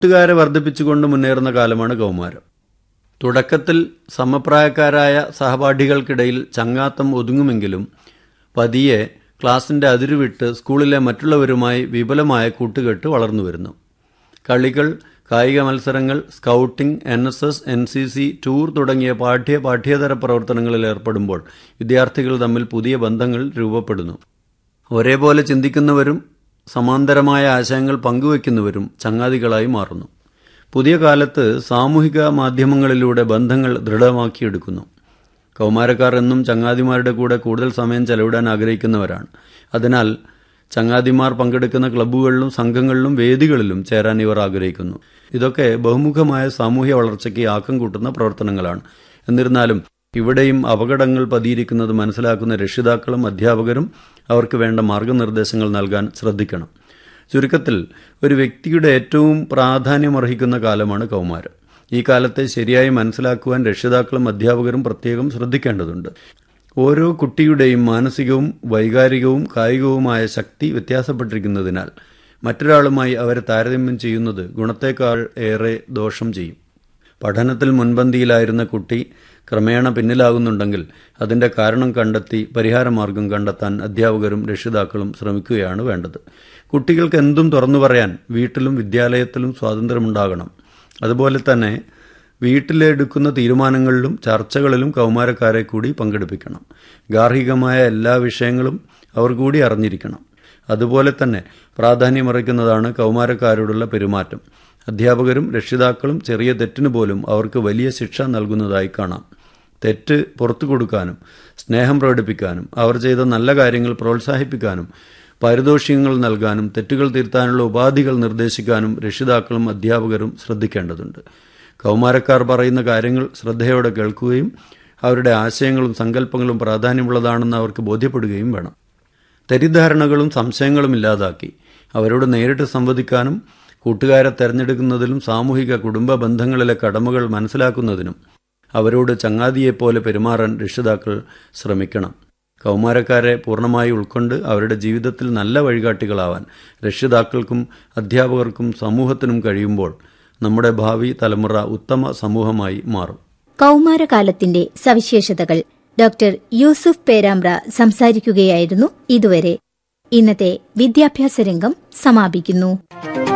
കൂട്ടുകാരെ വർദ്ധിപ്പിച്ചുകൊണ്ട് മുന്നേറുന്ന കാലമാണ് കൗമാരം. തുടക്കത്തിൽ സമപ്രായക്കാരായ സഹപാഠികൾക്കിടയിൽ ചങ്ങാത്തം ഒതുങ്ങുമെങ്കിലും പതിയെ ക്ലാസിന്റെ അതിരുവിട്ട് സ്കൂളിലെ മറ്റുള്ളവരുമായി വിപുലമായ കൂട്ടുകെട്ട് വളർന്നുവരുന്നു. കളികൾ, കായിക മത്സരങ്ങൾ, സ്കൗട്ടിംഗ്, NSS, NCC, ടൂർ തുടങ്ങിയ പാഠ്യേതര പ്രവർത്തനങ്ങളിൽ ഏർപ്പെടുമ്പോൾ വിദ്യാർത്ഥികൾ തമ്മിൽ പുതിയ ബന്ധങ്ങൾ രൂപപ്പെടുന്നു. ഒരേപോലെ ചിന്തിക്കുന്നവരും സമാന്തരമായ ആശയങ്ങൾ പങ്കുവയ്ക്കുന്നവരും ചങ്ങാതികളായി മാറുന്നു. പുതിയ കാലത്ത് സാമൂഹിക മാധ്യമങ്ങളിലൂടെ ബന്ധങ്ങൾ ദൃഢമാക്കിയെടുക്കുന്നു. കൗമാരക്കാർ എന്നും ചങ്ങാതിമാരുടെ കൂടെ കൂടുതൽ സമയം ചെലവിടാൻ ആഗ്രഹിക്കുന്നവരാണ്. അതിനാൽ ചങ്ങാതിമാർ പങ്കെടുക്കുന്ന ക്ലബ്ബുകളിലും സംഘങ്ങളിലും വേദികളിലും ചേരാൻ ഇവർ ആഗ്രഹിക്കുന്നു. ഇതൊക്കെ ബഹുമുഖമായ സാമൂഹ്യ വളർച്ചയ്ക്ക് ആക്കം കൂട്ടുന്ന പ്രവർത്തനങ്ങളാണ്. എന്നിരുന്നാലും ഇവിടെയും അപകടങ്ങൾ പതിയിരിക്കുന്നത് മനസ്സിലാക്കുന്ന രക്ഷിതാക്കളും അധ്യാപകരും അവർക്ക് വേണ്ട മാർഗനിർദ്ദേശങ്ങൾ നൽകാൻ ശ്രദ്ധിക്കണം. ചുരുക്കത്തിൽ, ഒരു വ്യക്തിയുടെ ഏറ്റവും പ്രാധാന്യമർഹിക്കുന്ന കാലമാണ് കൗമാരം. ഈ കാലത്തെ ശരിയായി മനസ്സിലാക്കുവാൻ രക്ഷിതാക്കളും അധ്യാപകരും പ്രത്യേകം ശ്രദ്ധിക്കേണ്ടതുണ്ട്. ഓരോ കുട്ടിയുടെയും മാനസികവും വൈകാരികവും കായികവുമായ ശക്തി വ്യത്യാസപ്പെട്ടിരിക്കുന്നതിനാൽ മറ്റൊരാളുമായി അവരെ താരതമ്യം ചെയ്യുന്നത് ഗുണത്തേക്കാൾ ഏറെ ദോഷം ചെയ്യും. പഠനത്തിൽ മുൻപന്തിയിലായിരുന്ന കുട്ടി ക്രമേണ പിന്നിലാകുന്നുണ്ടെങ്കിൽ അതിന്റെ കാരണം കണ്ടെത്തി പരിഹാരമാർഗം കണ്ടെത്താൻ അധ്യാപകരും രക്ഷിതാക്കളും ശ്രമിക്കുകയാണ് വേണ്ടത്. കുട്ടികൾക്ക് എന്തും തുറന്നു പറയാൻ വീട്ടിലും വിദ്യാലയത്തിലും സ്വാതന്ത്ര്യമുണ്ടാകണം. അതുപോലെ തന്നെ വീട്ടിലെടുക്കുന്ന തീരുമാനങ്ങളിലും ചർച്ചകളിലും കൗമാരക്കാരെ കൂടി പങ്കെടുപ്പിക്കണം. ഗാർഹികമായ എല്ലാ വിഷയങ്ങളും അവർ കൂടി അറിഞ്ഞിരിക്കണം. അതുപോലെ തന്നെ പ്രാധാന്യമർഹിക്കുന്നതാണ് കൗമാരക്കാരോടുള്ള പെരുമാറ്റം. അധ്യാപകരും രക്ഷിതാക്കളും ചെറിയ തെറ്റിന് പോലും അവർക്ക് വലിയ ശിക്ഷ നൽകുന്നതായി കാണാം. തെറ്റ് പുറത്തു കൊടുക്കാനും സ്നേഹം പ്രകടിപ്പിക്കാനും അവർ ചെയ്ത നല്ല കാര്യങ്ങൾ പ്രോത്സാഹിപ്പിക്കാനും പാരിതോഷികങ്ങൾ നൽകാനും തെറ്റുകൾ തിരുത്താനുള്ള ഉപാധികൾ നിർദ്ദേശിക്കാനും രക്ഷിതാക്കളും അധ്യാപകരും ശ്രദ്ധിക്കേണ്ടതുണ്ട്. കൗമാരക്കാർ പറയുന്ന കാര്യങ്ങൾ ശ്രദ്ധയോടെ കേൾക്കുകയും അവരുടെ ആശയങ്ങളും സങ്കല്പങ്ങളും പ്രാധാന്യമുള്ളതാണെന്ന് അവർക്ക് ബോധ്യപ്പെടുകയും വേണം. തെറ്റിദ്ധാരണകളും സംശയങ്ങളും ഇല്ലാതാക്കി അവരോട് നേരിട്ട് സംവദിക്കാനും കൂട്ടുകാരെ തെരഞ്ഞെടുക്കുന്നതിലും സാമൂഹിക കുടുംബ ബന്ധങ്ങളിലെ കടമകൾ മനസ്സിലാക്കുന്നതിനും അവരോട് ചങ്ങാതിയെപ്പോലെ പെരുമാറാൻ രക്ഷിതാക്കൾ ശ്രമിക്കണം. കൗമാരക്കാരെ പൂർണ്ണമായി ഉൾക്കൊണ്ട് അവരുടെ ജീവിതത്തിൽ നല്ല വഴികാട്ടികളാവാൻ രക്ഷിതാക്കൾക്കും അധ്യാപകർക്കും സമൂഹത്തിനും കഴിയുമ്പോൾ നമ്മുടെ ഭാവി തലമുറ ഉത്തമ സമൂഹമായി മാറും. കൗമാരകാലത്തിന്റെ സവിശേഷതകൾ ഡോക്ടർ യൂസുഫ് പേരാമ്പ്ര സംസാരിക്കുകയായിരുന്നു. ഇതുവരെ ഇന്നത്തെ വിദ്യാഭ്യാസ രംഗം സമാപിക്കുന്നു.